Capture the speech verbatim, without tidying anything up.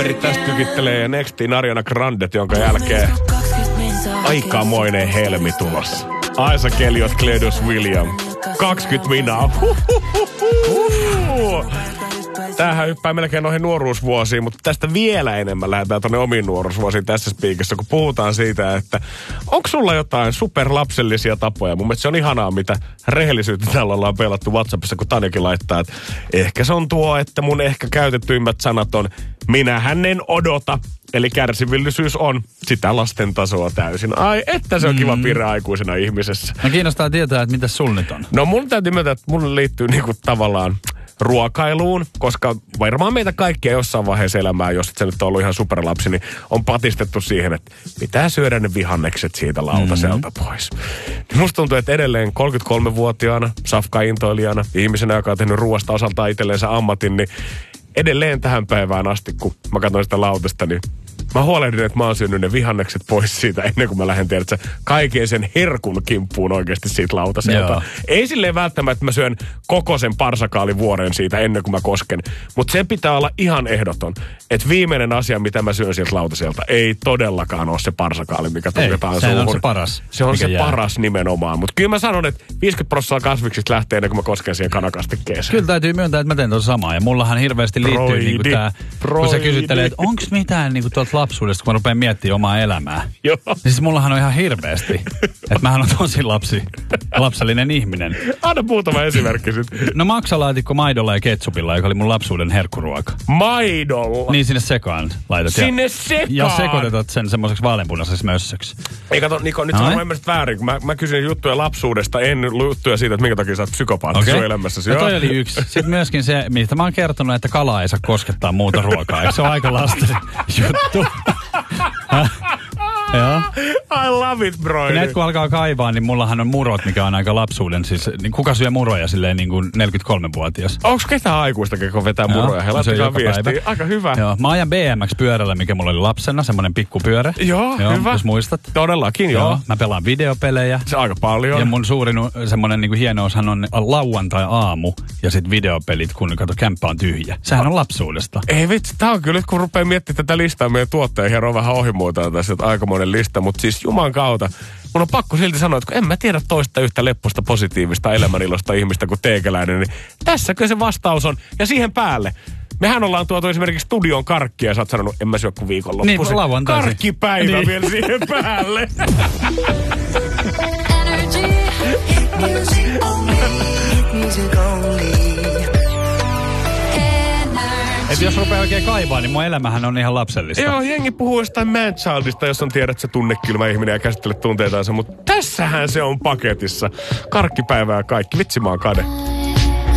kaverit tästä tykittelee Nextin Ariana Grandet, jonka jälkeen aikamoinen helmi tulossa. Aisa Kelios, Cledus William. kaksikymmentä minaa. Tämähän hyppää melkein noihin nuoruusvuosiin, mutta tästä vielä enemmän lähdetään tuonne omiin nuoruusvuosiin tässä spiikissä, kun puhutaan siitä, että onko sulla jotain superlapsellisia tapoja? Mun mielestä se on ihanaa, mitä rehellisyyttä täällä ollaan pelattu WhatsAppissa, kun Tanjakin laittaa, että ehkä se on tuo, että mun ehkä käytettyimmät sanat on minähän en odota. Eli kärsivillisyys on sitä lasten tasoa täysin. Ai, että se on kiva piirre aikuisena ihmisessä. No kiinnostaa tietää, että mitä sul nyt on. No mun täytyy myöntää, että mun liittyy niinku tavallaan ruokailuun, koska varmaan meitä kaikkia jossain vaiheessa elämää, jos et sä nyt ollut ihan superlapsi, niin on patistettu siihen, että pitää syödä ne vihannekset siitä lautaselta mm-hmm. pois. Musta tuntuu, että edelleen kolmekymmentäkolmevuotiaana, safka-intoilijana, ihmisenä, joka on tehnyt ruoasta osaltaan itselleensä ammatin, niin edelleen tähän päivään asti, kun mä katsoin sitä lautasta, niin mä huolehdin, että mä oon syönyt ne vihannekset pois siitä ennen kuin mä lähden tiedä, että kaiken sen herkun kimppuun oikeasti siitä lautaselta. Joo. Ei silleen välttämättä, että mä syön koko sen parsakaalivuoren siitä ennen kuin mä kosken. Mutta se pitää olla ihan ehdoton, että viimeinen asia, mitä mä syön sieltä lautaselta, ei todellakaan ole se parsakaali, mikä tunnetaan suuhun. Se on se paras. Se on se jää. paras nimenomaan. Mutta kyllä mä sanon, että viisikymmentä prosenttia kasviksista lähtee ennen kuin mä kosken siihen kanakastikkeeseen. Kyllä täytyy myöntää, että mä teen tuossa samaa. Ja mullahan hirveästi liittyy Broidi. Niin kuin tää, kun sä kysyttelee, että onko mitään niin kuin tuolta lapsuudesta, kun mä rupean miettimään omaa elämää. Joo. Siis mullahan on ihan hirveästi. Että mähän on tosi lapsi, lapsellinen ihminen. Anna muutama esimerkki sit. No maksalaatikko maidolla ja ketsupilla, joka oli mun lapsuuden herkkuruoka. Maidolla? Niin sinne sekaan laitat. Sinne ja, sekaan? Ja sekoitetat sen semmoiseksi vaaleanpunaiseksi mössöksi. Ei kato, Niko, nyt sä on ymmärsit väärin. Mä, mä kysyin juttuja lapsuudesta, en juttuja siitä, että minkä takia sä oot psykopaatti okay. sun elämässäsi. No toi oli yksi. Sitten myöskin se, mistä mä oon kertonut, että kalaa ei saa koskettaa muuta ruokaa. Eikö se ole aika lasten juttu? Joo. I love it, bro. Näet kun alkaa kaivaa, niin mullahan on murot, mikä on aika lapsuuden. Siis, niin kuka syö muroja silleen niin kuin neljäkymmentäkolmevuotias? Onko ketään aikuista, joka vetää muroja? He laittakaa viestiä. Aika hyvä. Joo. Mä ajan B M X-pyörällä, mikä mulla oli lapsena, semmoinen pikkupyörä. Joo, joo, hyvä. Jos muistat. Todellakin, joo. joo. Mä pelaan videopelejä. Se aika paljon. Ja mun suurin semmoinen niin kuin hienoushan on lauantai-aamu ja sit videopelit, kun kato, kämppä on tyhjä. Sehän on lapsuudesta. Ei vitsi, tää on kyllä, kun rupeaa miettimään tätä listaa meidän tuotteen, hieroa vähän ohimuotoa tässä, että aikamoinen lista, mutta siis Juman kautta. Mun on pakko silti sanoa, että kun en mä tiedä toista yhtä lepposta positiivista elämänilosta ihmistä kuin teekeläinen, niin tässäkö se vastaus on. Ja siihen päälle. Mehän ollaan tuotu esimerkiksi studion karkkia ja sä oot sanonut, en mä syö kuin viikonloppuisin. Niin, lauantaisin. Karkkipäivä niin. Vielä siihen päälle. Että jos rupeaa oikein kaivaa, niin mun elämähän on ihan lapsellista. Joo, jengi puhuu jostain man-childista, jos on tiedät se tunnekylmä ihminen ja käsittele tunteitaansa, mutta tässähän se on paketissa. Karkkipäivää kaikki. Vitsi, mä oon kade.